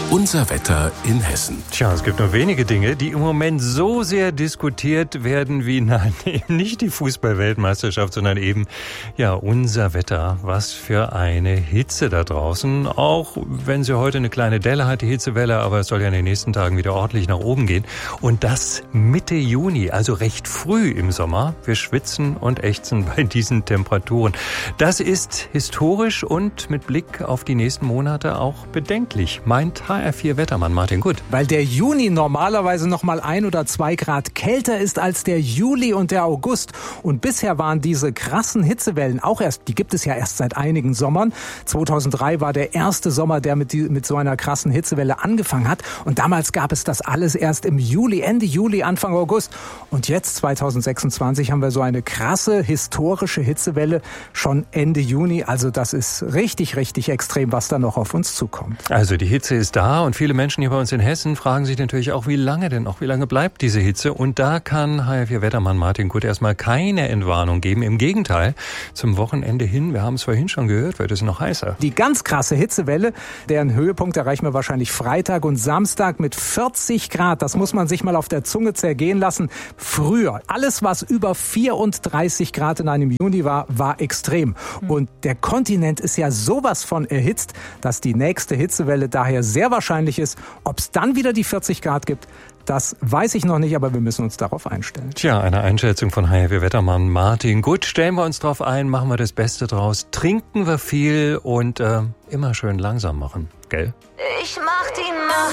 Unser Wetter in Hessen. Tja, es gibt nur wenige Dinge, die im Moment so sehr diskutiert werden wie, nein, eben nicht die Fußball-Weltmeisterschaft, sondern eben, ja, unser Wetter. Was für eine Hitze da draußen. Auch wenn sie heute eine kleine Delle hat, die Hitzewelle, aber es soll ja in den nächsten Tagen wieder ordentlich nach oben gehen. Und das Mitte Juni, also recht früh im Sommer. Wir schwitzen und ächzen bei diesen Temperaturen. Das ist historisch und mit Blick auf die nächsten Monate auch bedenklich, meint HR4-Wettermann Martin Gutt. Weil der Juni normalerweise noch mal 1 oder 2 Grad kälter ist als der Juli und der August. Und bisher waren diese krassen Hitzewellen die gibt es ja erst seit einigen Sommern. 2003 war der erste Sommer, der mit so einer krassen Hitzewelle angefangen hat. Und damals gab es das alles erst im Juli, Ende Juli, Anfang August. Und jetzt, 2026, haben wir so eine krasse historische Hitzewelle schon Ende Juni. Also das ist richtig, richtig extrem, was da noch auf uns zukommt. Also die Hitze ist da und viele Menschen hier bei uns in Hessen fragen sich natürlich auch, wie lange bleibt diese Hitze? Und da kann HR4-Wettermann Martin Gutt erstmal keine Entwarnung geben. Im Gegenteil, zum Wochenende hin, wir haben es vorhin schon gehört, wird es noch heißer. Die ganz krasse Hitzewelle, deren Höhepunkt erreichen wir wahrscheinlich Freitag und Samstag mit 40 Grad. Das muss man sich mal auf der Zunge zergehen lassen. Früher, alles was über 34 Grad in einem Juni war extrem. Und der Kontinent ist ja sowas von erhitzt, dass die nächste Hitzewelle daher sehr wahrscheinlich ist. Ob es dann wieder die 40 Grad gibt, das weiß ich noch nicht, aber wir müssen uns darauf einstellen. Tja, eine Einschätzung von HR4-Wettermann Martin Gutt. Stellen wir uns drauf ein, machen wir das Beste draus, trinken wir viel und immer schön langsam machen, gell? Ich mach die Nacht